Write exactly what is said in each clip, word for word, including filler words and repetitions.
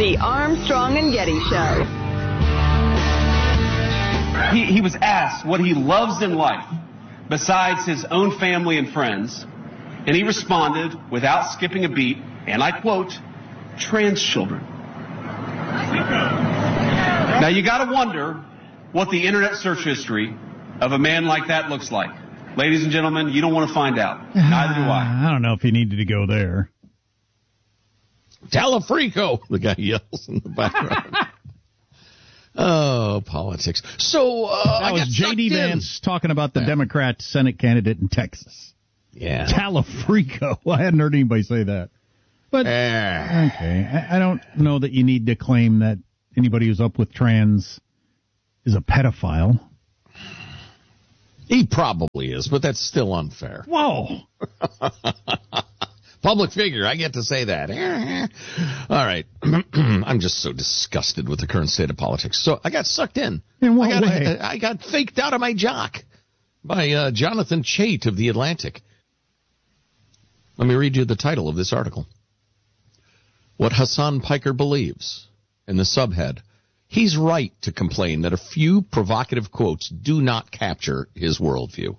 The Armstrong and Getty Show. He, he was asked what he loves in life besides his own family and friends, and he responded without skipping a beat, and I quote, trans children. Now you got to wonder what the internet search history of a man like that looks like. Ladies and gentlemen, you don't want to find out. Neither do I. I don't know if he needed to go there. Talafrico, the guy yells in the background. Oh, politics. So, uh, that I was J D Vance talking about the yeah. Democrat Senate candidate in Texas. Yeah. Talafrico. I hadn't heard anybody say that. But, uh. okay, I, I don't know that you need to claim that anybody who's up with trans is a pedophile. He probably is, but that's still unfair. Whoa. Public figure, I get to say that. All right. I'm just so disgusted with the current state of politics. So I got sucked in. In what I got, way? I, I got faked out of my jock by uh, Jonathan Chait of The Atlantic. Let me read you the title of this article. What Hassan Piker believes. In the subhead, he's right to complain that a few provocative quotes do not capture his worldview.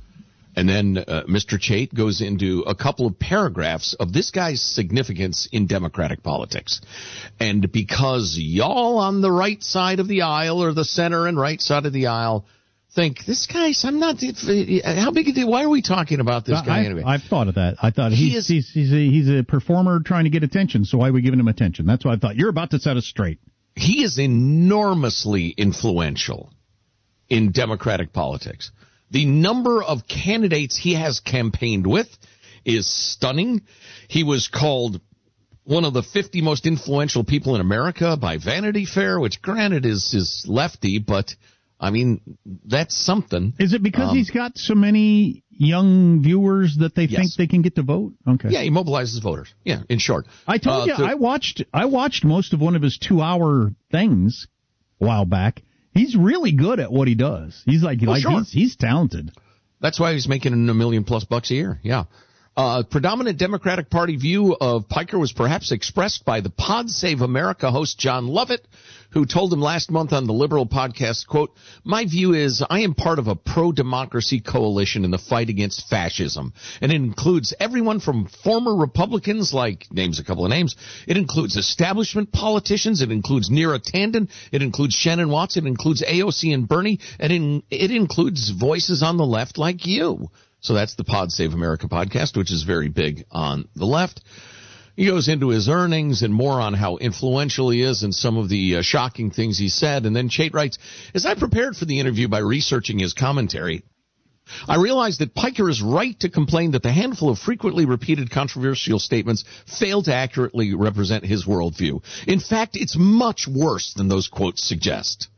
And then uh, Mister Chait goes into a couple of paragraphs of this guy's significance in Democratic politics. And because y'all on the right side of the aisle or the center and right side of the aisle think, this guy's, I'm not, how big a deal, why are we talking about this guy I, anyway? I've thought of that. I thought he's, he is, he's, he's, a, he's a performer trying to get attention, so why are we giving him attention? That's what I thought. You're about to set us straight. He is enormously influential in Democratic politics. The number of candidates he has campaigned with is stunning. He was called one of the fifty most influential people in America by Vanity Fair, which granted is, is lefty, but I mean, that's something. Is it because um, he's got so many young viewers that they yes. think they can get to vote? Okay. Yeah, he mobilizes voters. Yeah, in short. I told uh, you, to, I watched I watched most of one of his two-hour things a while back. He's really good at what he does. He's like, oh, like sure. he's, he's talented. That's why he's making a million plus bucks a year. Yeah. Uh, predominant Democratic Party view of Piker was perhaps expressed by the Pod Save America host John Lovett, who told him last month on the Liberal podcast, quote, my view is I am part of a pro-democracy coalition in the fight against fascism. And it includes everyone from former Republicans, like, names a couple of names. It includes establishment politicians. It includes Neera Tanden. It includes Shannon Watts. It includes A O C and Bernie. And in, it includes voices on the left like you. So that's the Pod Save America podcast, which is very big on the left. He goes into his earnings and more on how influential he is and some of the uh, shocking things he said. And then Chait writes, as I prepared for the interview by researching his commentary, I realized that Piker is right to complain that the handful of frequently repeated controversial statements fail to accurately represent his worldview. In fact, it's much worse than those quotes suggest.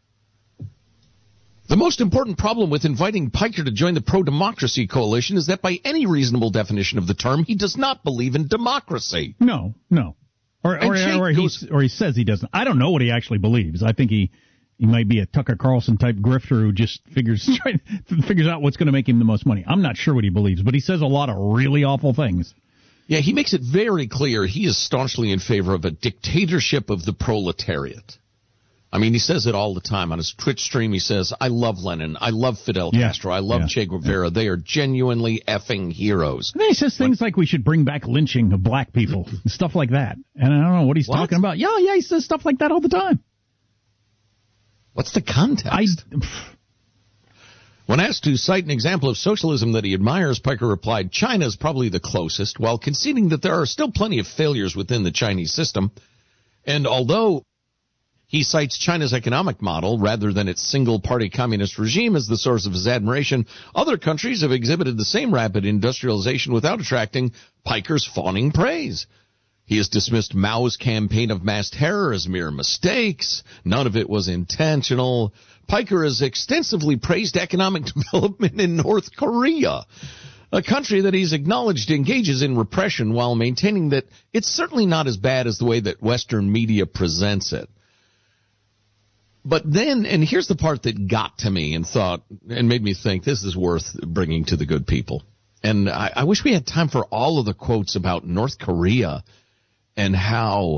The most important problem with inviting Piker to join the pro-democracy coalition is that by any reasonable definition of the term, he does not believe in democracy. No, no. Or or, or, he, goes, or he says he doesn't. I don't know what he actually believes. I think he, he might be a Tucker Carlson type grifter who just figures figures out what's going to make him the most money. I'm not sure what he believes, but he says a lot of really awful things. Yeah, he makes it very clear he is staunchly in favor of a dictatorship of the proletariat. I mean, he says it all the time. On his Twitch stream, he says, I love Lenin. I love Fidel yeah. Castro. I love yeah. Che Guevara. Yeah. They are genuinely effing heroes. And then he says things when, like we should bring back lynching of black people and stuff like that. And I don't know what he's what? talking about. Yeah, yeah, he says stuff like that all the time. What's the context? I, when asked to cite an example of socialism that he admires, Piker replied, China is probably the closest, while conceding that there are still plenty of failures within the Chinese system. And although he cites China's economic model rather than its single-party communist regime as the source of his admiration, other countries have exhibited the same rapid industrialization without attracting Piker's fawning praise. He has dismissed Mao's campaign of mass terror as mere mistakes. None of it was intentional. Piker has extensively praised economic development in North Korea, a country that he's acknowledged engages in repression while maintaining that it's certainly not as bad as the way that Western media presents it. But then, and here's the part that got to me and thought, and made me think this is worth bringing to the good people. And I, I wish we had time for all of the quotes about North Korea and how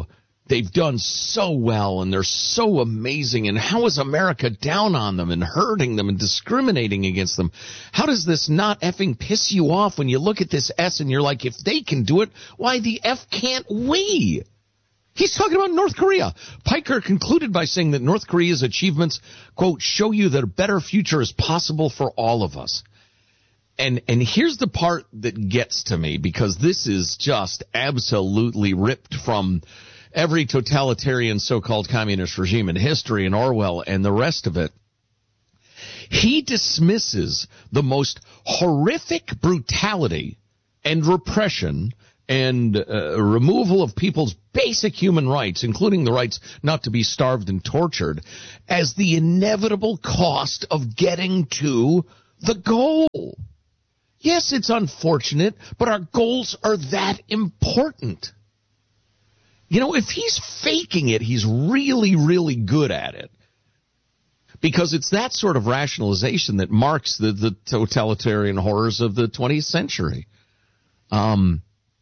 they've done so well and they're so amazing, and how is America down on them and hurting them and discriminating against them? How does this not effing piss you off when you look at this S and you're like, if they can do it, why the F can't we? He's talking about North Korea. Piker concluded by saying that North Korea's achievements, quote, show you that a better future is possible for all of us. And and here's the part that gets to me, because this is just absolutely ripped from every totalitarian so-called communist regime in history, and Orwell and the rest of it. He dismisses the most horrific brutality and repression and uh, removal of people's basic human rights, including the rights not to be starved and tortured, as the inevitable cost of getting to the goal. Yes, it's unfortunate, but our goals are that important. You know, if he's faking it, he's really, really good at it. Because it's that sort of rationalization that marks the, the totalitarian horrors of the twentieth century. Um,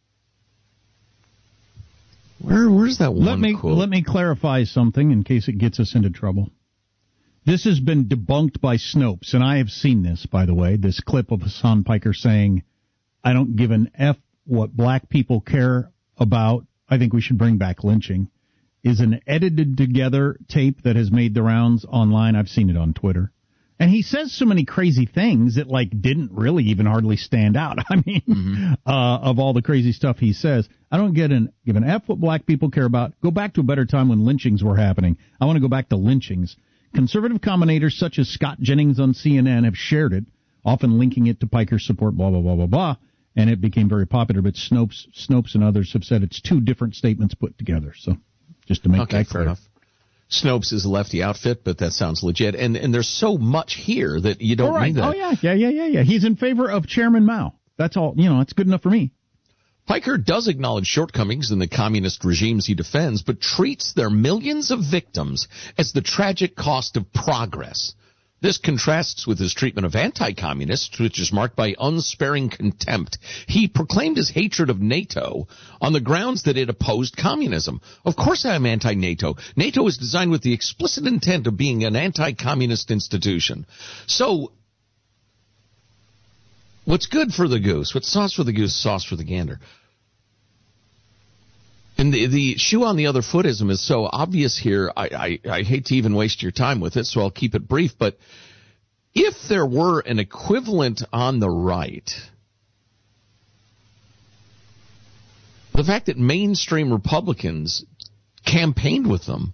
where, where's that one let me, quote? Let me clarify something in case it gets us into trouble. This has been debunked by Snopes, and I have seen this, by the way, this clip of Hassan Piker saying, I don't give an F what black people care about. I think we should bring back lynching, is an edited together tape that has made the rounds online. I've seen it on Twitter. And he says so many crazy things that, like, didn't really even hardly stand out. I mean, mm-hmm. uh, of all the crazy stuff he says, I don't get an, give an F what black people care about. Go back to a better time when lynchings were happening. I want to go back to lynchings. Conservative commentators such as Scott Jennings on C N N have shared it, often linking it to Piker's support, blah, blah, blah, blah, blah, and it became very popular. But Snopes, Snopes and others have said it's two different statements put together. So just to make okay, that fair clear. Enough. Snopes is a lefty outfit, but that sounds legit. And and there's so much here that you don't all right. need that. Oh, yeah, yeah, yeah, yeah, yeah. He's in favor of Chairman Mao. That's all. You know, that's good enough for me. Piker does acknowledge shortcomings in the communist regimes he defends, but treats their millions of victims as the tragic cost of progress. This contrasts with his treatment of anti-communists, which is marked by unsparing contempt. He proclaimed his hatred of NATO on the grounds that it opposed communism. Of course I'm anti-NATO. NATO was designed with the explicit intent of being an anti-communist institution. So, what's good for the goose? What's sauce for the goose, sauce for the gander. And the, the shoe on the other footism is so obvious here, I, I, I hate to even waste your time with it, so I'll keep it brief. But if there were an equivalent on the right, the fact that mainstream Republicans campaigned with them,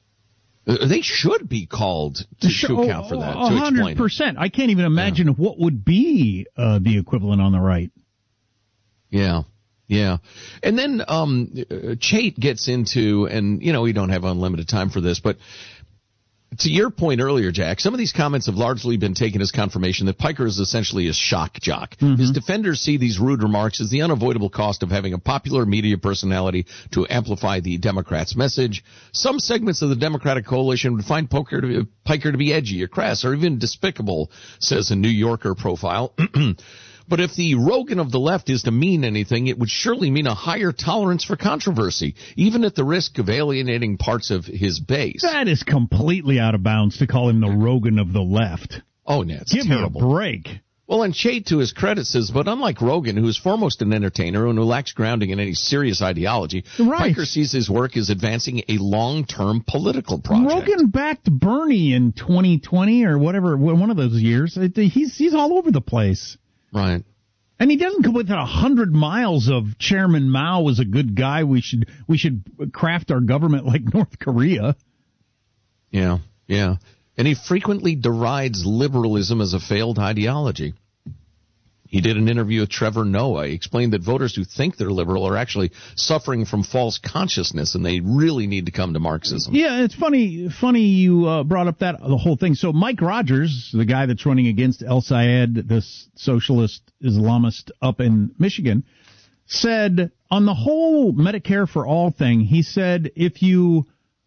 they should be called to, to account for that, to explain it. one hundred percent. I can't even imagine yeah. what would be uh, the equivalent on the right. Yeah. Yeah. And then um, Chait gets into, and, you know, we don't have unlimited time for this, but to your point earlier, Jack, some of these comments have largely been taken as confirmation that Piker is essentially a shock jock. Mm-hmm. His defenders see these rude remarks as the unavoidable cost of having a popular media personality to amplify the Democrats' message. Some segments of the Democratic coalition would find Piker to be, Piker to be edgy or crass or even despicable, says a New Yorker profile. But if the Rogan of the left is to mean anything, it would surely mean a higher tolerance for controversy, even at the risk of alienating parts of his base. That is completely out of bounds to call him the Rogan of the left. Oh, no, it's Give terrible. me a break. Well, and Chait, to his credit, says, but unlike Rogan, who is foremost an entertainer and who lacks grounding in any serious ideology, right. Piker sees his work as advancing a long-term political project. Rogan backed Bernie in twenty twenty or whatever, one of those years. He's, he's all over the place. Right. And he doesn't come within a hundred miles of Chairman Mao was a good guy. We should we should craft our government like North Korea. Yeah, yeah. And he frequently derides liberalism as a failed ideology. He did an interview with Trevor Noah. He explained that voters who think they're liberal are actually suffering from false consciousness, and they really need to come to Marxism. Yeah, it's funny funny you uh, brought up that the whole thing. So Mike Rogers, the guy that's running against El Sayed, this socialist Islamist up in Michigan, said on the whole Medicare for all thing, he said if you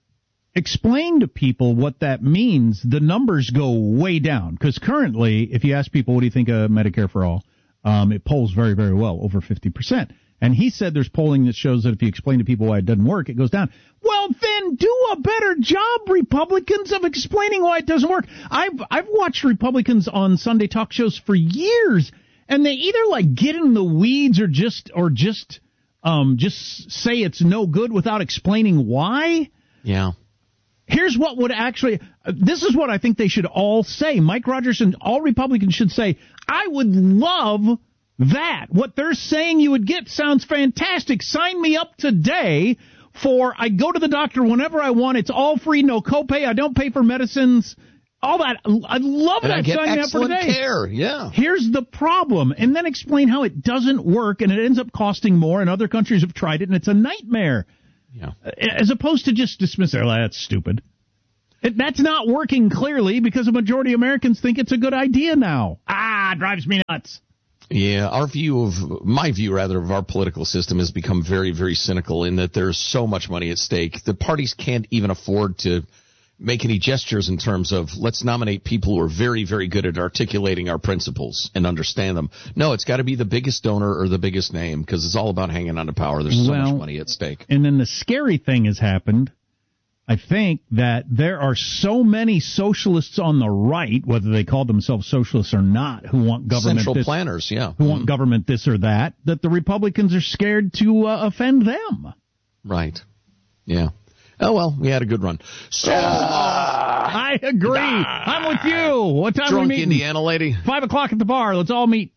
explain to people what that means, the numbers go way down. Because currently, if you ask people, what do you think of Medicare for all? Um, it polls very, very well, over fifty percent. And he said there's polling that shows that if you explain to people why it doesn't work, it goes down. Well, then do a better job, Republicans, of explaining why it doesn't work. I've I've watched Republicans on Sunday talk shows for years, and they either like get in the weeds or just or just um just say it's no good without explaining why. Yeah. Here's what would actually, uh, this is what I think they should all say. Mike Rogers and all Republicans should say, I would love that. What they're saying you would get sounds fantastic. Sign me up today for, I go to the doctor whenever I want. It's all free, no copay. I don't pay for medicines. All that. I love and that. I get Sign me up for excellent today. care. Yeah. Here's the problem. And then explain how it doesn't work and it ends up costing more and other countries have tried it and it's a nightmare. Yeah. As opposed to just dismiss it. Well, that's stupid. It, that's not working clearly because a majority of Americans think it's a good idea now. Ah, it drives me nuts. Yeah, our view of, my view rather, of our political system has become very, very cynical in that there's so much money at stake. The parties can't even afford to make any gestures in terms of let's nominate people who are very, very good at articulating our principles and understand them. No, it's got to be the biggest donor or the biggest name because it's all about hanging on to power. There's so well, much money at stake. And then the scary thing has happened. I think that there are so many socialists on the right, whether they call themselves socialists or not, who want government Central this, planners, yeah. who Mm-hmm. want government this or that, that the Republicans are scared to uh, offend them. Right. Yeah. Oh, well, we had a good run. So, uh, I agree. I'm with you. What time are we drunk meeting? Indiana lady. Five o'clock at the bar. Let's all meet.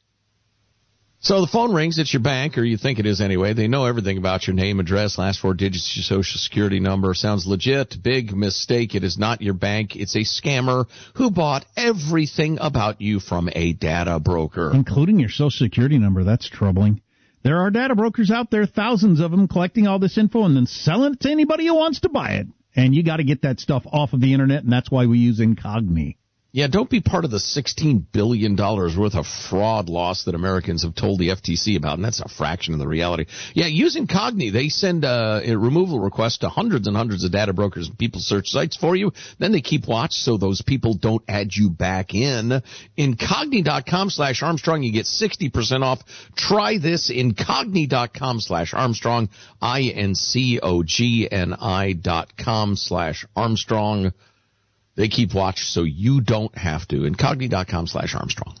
So the phone rings. It's your bank, or you think it is anyway. They know everything about your name, address, last four digits, your social security number. Sounds legit. Big mistake. It is not your bank. It's a scammer who bought everything about you from a data broker. Including your social security number. That's troubling. There are data brokers out there, thousands of them, collecting all this info and then selling it to anybody who wants to buy it. And you got to get that stuff off of the internet, and that's why we use Incogni. Yeah, don't be part of the sixteen billion dollars worth of fraud loss that Americans have told the F T C about, and that's a fraction of the reality. Yeah, use Incogni. They send uh, a removal requests to hundreds and hundreds of data brokers and people search sites for you. Then they keep watch so those people don't add you back in. Incogni.com slash Armstrong. You get sixty percent off. Try this. Incogni.com slash Armstrong. I N C O G N I dot com slash Armstrong. They keep watch so you don't have to. Incogni.com slash Armstrong.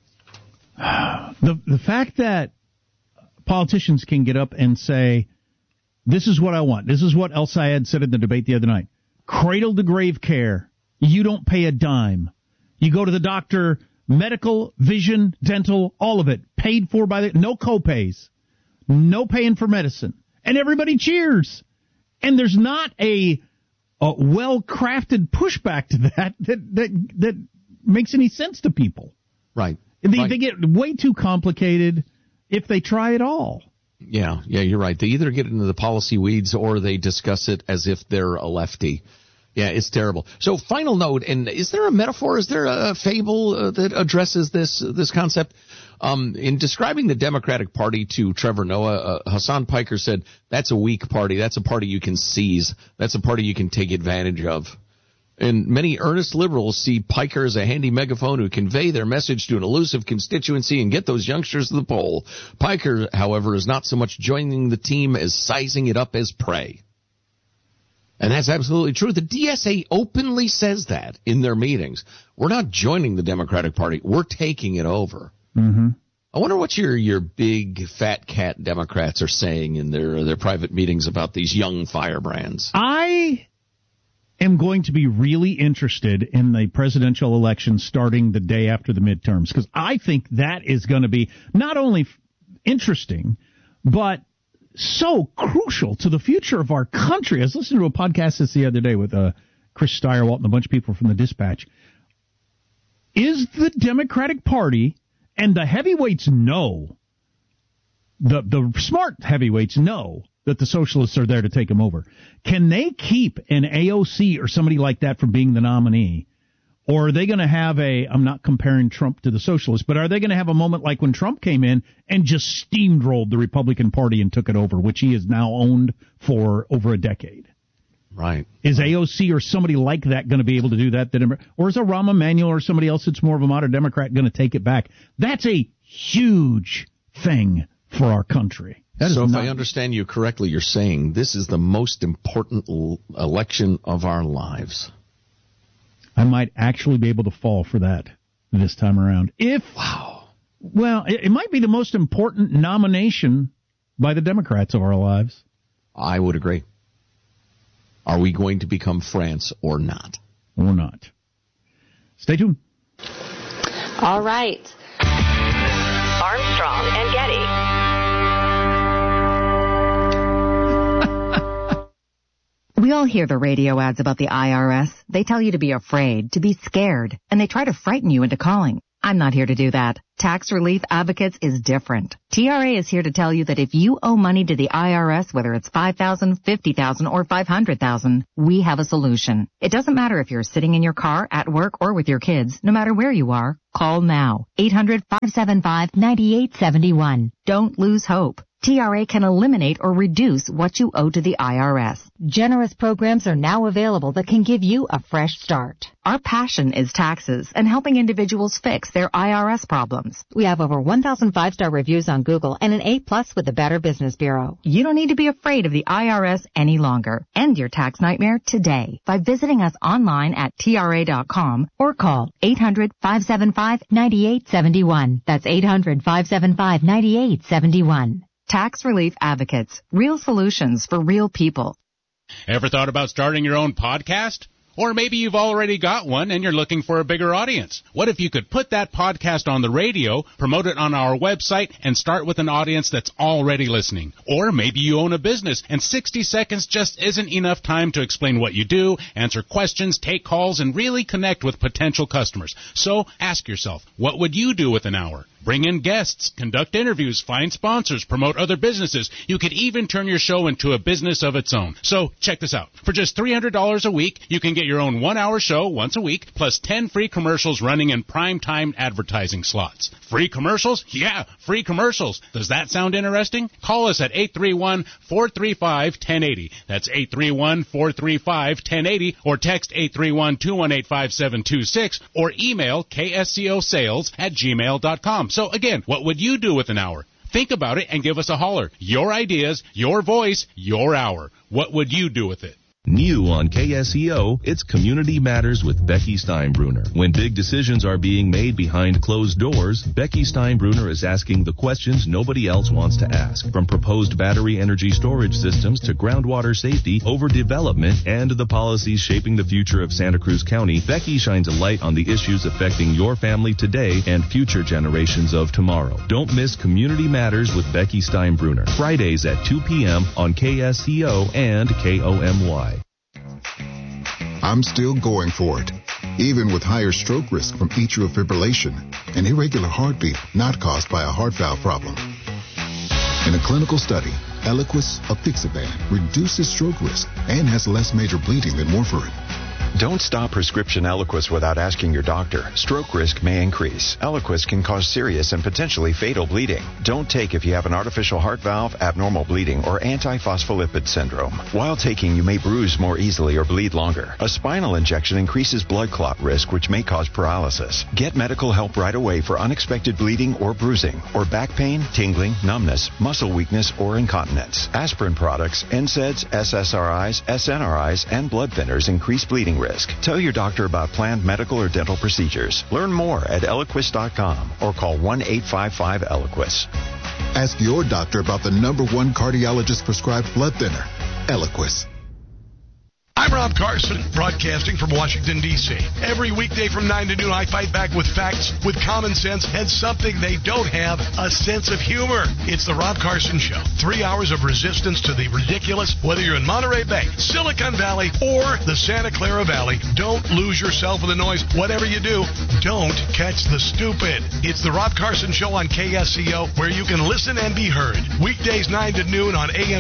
The the fact that politicians can get up and say, this is what I want. This is what El Sayed said in the debate the other night. Cradle to grave care. You don't pay a dime. You go to the doctor, medical, vision, dental, all of it. Paid for by the, no copays. No paying for medicine. And everybody cheers. And there's not a a well-crafted pushback to that that that that makes any sense to people. Right. They, right. they get way too complicated if they try at all. Yeah, yeah, you're right. They either get into the policy weeds or they discuss it as if they're a lefty. Yeah, it's terrible. So, final note, and is there a metaphor, is there a fable uh, that addresses this this concept? Um, in describing the Democratic Party to Trevor Noah, uh, Hassan Piker said, that's a weak party. That's a party you can seize. That's a party you can take advantage of. And many earnest liberals see Piker as a handy megaphone who convey their message to an elusive constituency and get those youngsters to the poll. Piker, however, is not so much joining the team as sizing it up as prey. And that's absolutely true. The D S A openly says that in their meetings. We're not joining the Democratic Party. We're taking it over. Mm-hmm. I wonder what your your big fat cat Democrats are saying in their their private meetings about these young firebrands. I am going to be really interested in the presidential election starting the day after the midterms, because I think that is going to be not only interesting, but so crucial to the future of our country. I was listening to a podcast this the other day with uh, Chris Steyerwalt and a bunch of people from the Dispatch. Is the Democratic Party, and the heavyweights know, the the smart heavyweights know that the socialists are there to take them over. Can they keep an A O C or somebody like that from being the nominee? Or are they going to have a, I'm not comparing Trump to the socialists, but are they going to have a moment like when Trump came in and just steamrolled the Republican Party and took it over, which he has now owned for over a decade? Right. Is A O C or somebody like that going to be able to do that? Or is a Rahm Emanuel or somebody else that's more of a modern Democrat going to take it back? That's a huge thing for our country. That so is if not, I understand you correctly, you're saying this is the most important l- election of our lives. I might actually be able to fall for that this time around. If Wow. Well, it, it might be the most important nomination by the Democrats of our lives. I would agree. Are we going to become France or not? Or not. Stay tuned. All right. Armstrong and Getty. We all hear the radio ads about the I R S. They tell you to be afraid, to be scared, and they try to frighten you into calling. I'm not here to do that. Tax Relief Advocates is different. T R A is here to tell you that if you owe money to the I R S, whether it's five thousand dollars, fifty thousand dollars, or five hundred thousand dollars, we have a solution. It doesn't matter if you're sitting in your car, at work, or with your kids. No matter where you are, call now. eight hundred, five seven five, nine eight seven one. Don't lose hope. T R A can eliminate or reduce what you owe to the I R S. Generous programs are now available that can give you a fresh start. Our passion is taxes and helping individuals fix their I R S problems. We have over one thousand five-star reviews on Google and an A plus with the Better Business Bureau. You don't need to be afraid of the I R S any longer. End your tax nightmare today by visiting us online at T R A dot com or call eight hundred, five seven five, nine eight seven one. That's eight hundred, five seven five, nine eight seven one. Tax Relief Advocates. Real solutions for real people. Ever thought about starting your own podcast? Or maybe you've already got one and you're looking for a bigger audience. What if you could put that podcast on the radio, promote it on our website, and start with an audience that's already listening? Or maybe you own a business and sixty seconds just isn't enough time to explain what you do, answer questions, take calls, and really connect with potential customers. So ask yourself, what would you do with an hour? Bring in guests, conduct interviews, find sponsors, promote other businesses. You could even turn your show into a business of its own. So check this out. For just three hundred dollars a week, you can get your own one-hour show once a week, plus ten free commercials running in prime-time advertising slots. Free commercials? Yeah, free commercials. Does that sound interesting? Call us at eight three one, four three five, one zero eight zero. That's eight three one, four three five, one zero eight zero, or text eight three one, two one eight, five seven two six, or email k s c o sales at gmail dot com. So again, what would you do with an hour? Think about it and give us a holler. Your ideas, your voice, your hour. What would you do with it? New on K S E O, it's Community Matters with Becky Steinbruner. When big decisions are being made behind closed doors, Becky Steinbruner is asking the questions nobody else wants to ask. From proposed battery energy storage systems to groundwater safety, overdevelopment, and the policies shaping the future of Santa Cruz County, Becky shines a light on the issues affecting your family today and future generations of tomorrow. Don't miss Community Matters with Becky Steinbruner. Fridays at two p.m. on K S E O and K O M Y. I'm still going for it, even with higher stroke risk from atrial fibrillation, an irregular heartbeat not caused by a heart valve problem. In a clinical study, Eliquis apixaban reduces stroke risk and has less major bleeding than warfarin. Don't stop prescription Eliquis without asking your doctor. Stroke risk may increase. Eliquis can cause serious and potentially fatal bleeding. Don't take if you have an artificial heart valve, abnormal bleeding, or antiphospholipid syndrome. While taking, you may bruise more easily or bleed longer. A spinal injection increases blood clot risk, which may cause paralysis. Get medical help right away for unexpected bleeding or bruising, or back pain, tingling, numbness, muscle weakness, or incontinence. Aspirin products, N SAIDs, S S R Is, S N R Is, and blood thinners increase bleeding risk. Tell your doctor about planned medical or dental procedures. Learn more at Eliquis dot com or call one eight five five Eliquis. Ask your doctor about the number one cardiologist prescribed blood thinner, Eliquis. I'm Rob Carson, broadcasting from Washington, D C Every weekday from nine to noon, I fight back with facts, with common sense, and something they don't have, a sense of humor. It's the Rob Carson Show. Three hours of resistance to the ridiculous, whether you're in Monterey Bay, Silicon Valley, or the Santa Clara Valley. Don't lose yourself in the noise. Whatever you do, don't catch the stupid. It's the Rob Carson Show on K S E O, where you can listen and be heard. Weekdays nine to noon on A M